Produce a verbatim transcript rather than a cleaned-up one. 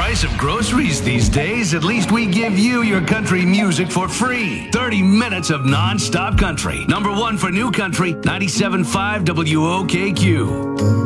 price of groceries these days, at least we give you your country music for free. thirty minutes of non-stop country. Number one for new country, ninety-seven point five W O K Q.